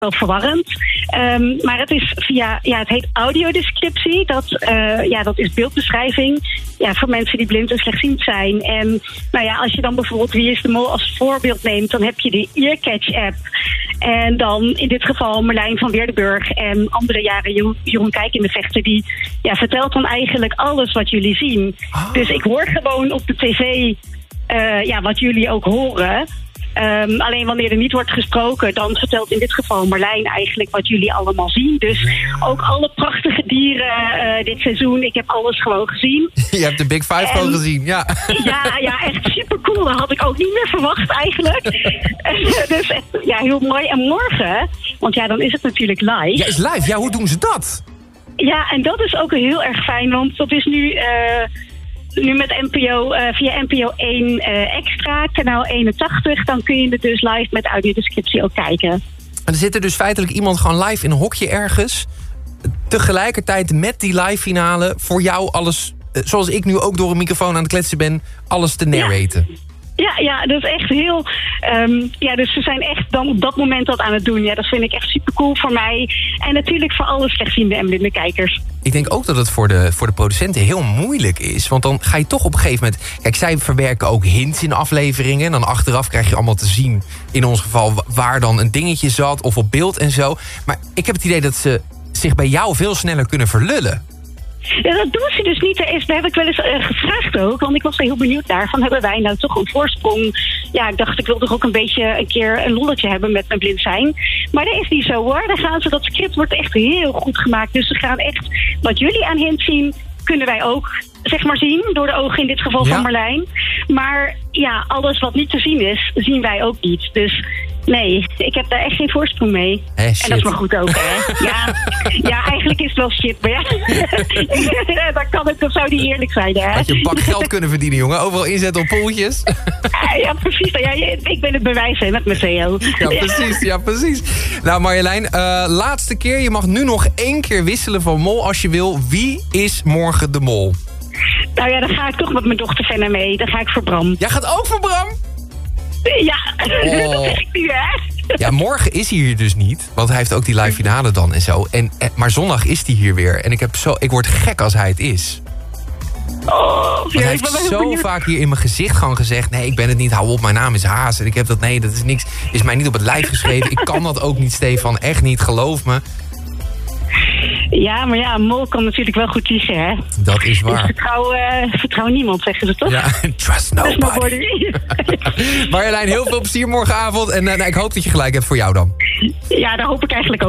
wel verwarrend. Maar het is via, het heet audiodescriptie. Dat is beeldbeschrijving. Ja, voor mensen die blind en slechtziend zijn. En als je dan bijvoorbeeld Wie is de Mol als voorbeeld neemt, dan heb je de Earcatch-app. En dan in dit geval Marlijn van Weerdenburg en andere jaren Jeroen Kijk in de Vechter, die vertelt dan eigenlijk alles wat jullie zien. Oh. Dus ik hoor gewoon op de tv wat jullie ook horen. Alleen wanneer er niet wordt gesproken, dan vertelt in dit geval Marlijn eigenlijk wat jullie allemaal zien. Dus ook alle prachtige dieren dit seizoen. Ik heb alles gewoon gezien. Je hebt de Big Five gewoon gezien, ja. Ja, echt super cool. Dat had ik ook niet meer verwacht eigenlijk. Dus echt, heel mooi. En morgen, want dan is het natuurlijk live. Ja, is live. Ja, hoe doen ze dat? Ja, en dat is ook heel erg fijn, want dat is nu met NPO, via NPO 1 Extra, kanaal 81... dan kun je het dus live met audiodescriptie ook kijken. En er zit er dus feitelijk iemand gewoon live in een hokje ergens, tegelijkertijd met die live finale voor jou alles, zoals ik nu ook door een microfoon aan het kletsen ben, alles te narraten. Ja, dat is echt heel... dus ze zijn echt dan op dat moment dat aan het doen. Ja, dat vind ik echt super cool voor mij. En natuurlijk voor alle slechtziende en blinde kijkers. Ik denk ook dat het voor de producenten heel moeilijk is. Want dan ga je toch op een gegeven moment... Kijk, zij verwerken ook hints in afleveringen. En dan achteraf krijg je allemaal te zien, in ons geval, waar dan een dingetje zat of op beeld en zo. Maar ik heb het idee dat ze zich bij jou veel sneller kunnen verlullen. Ja, dat doen ze dus niet. Daar heb ik wel eens gevraagd ook, want ik was er heel benieuwd naar. Van, hebben wij nou toch een voorsprong? Ja, ik dacht, ik wil toch ook een keer een lolletje hebben met mijn blind zijn. Maar dat is niet zo hoor. Dat script wordt echt heel goed gemaakt. Dus ze gaan echt, wat jullie aan hint zien, kunnen wij ook zeg maar zien, door de ogen in dit geval van Marlijn. Maar alles wat niet te zien is, zien wij ook niet. Dus nee, ik heb daar echt geen voorsprong mee. En dat is maar goed ook, hè? Ja, eigenlijk is het wel shit, maar dat zou niet eerlijk zijn, hè? Had je een bak geld kunnen verdienen, jongen? Overal inzetten op poeltjes. Ja, precies. Ik ben het bewijs, hè, met mijn CEO. Ja, precies. Nou, Marjolein, laatste keer. Je mag nu nog 1 keer wisselen van mol als je wil. Wie is morgen de mol? Nou ja, dan ga ik toch met mijn dochter Fenna mee. Dan ga ik voor Bram. Jij gaat ook voor Bram? Ja, dat zeg ik nu, hè? Ja, morgen is hij hier dus niet. Want hij heeft ook die live finale dan en zo. Maar zondag is hij hier weer. En ik word gek als hij het is. Want hij heeft zo vaak hier in mijn gezicht gewoon gezegd, nee, ik ben het niet, hou op, mijn naam is Haas. En ik heb dat is niks, is mij niet op het lijf geschreven. Ik kan dat ook niet, Stefan, echt niet, geloof me. Ja, maar een mol kan natuurlijk wel goed liegen, hè? Dat is waar. Dus vertrouw niemand, zeggen ze toch? Ja, trust nobody. Marjolein, heel veel plezier morgenavond. En ik hoop dat je gelijk hebt voor jou dan. Ja, dat hoop ik eigenlijk ook.